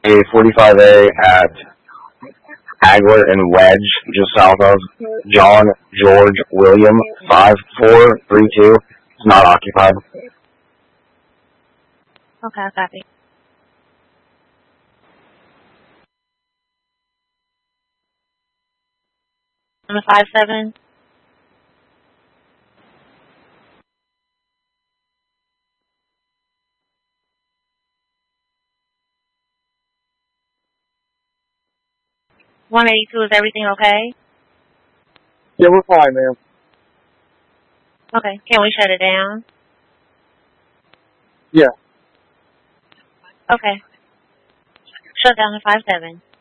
a 45A at Hagler and Wedge, just south of John George William 5432. It's not occupied. Okay, copy. Number 57. $182, is everything okay? Yeah, we're fine, ma'am. Okay, can we shut it down? Yeah. Okay. Shut down to 57.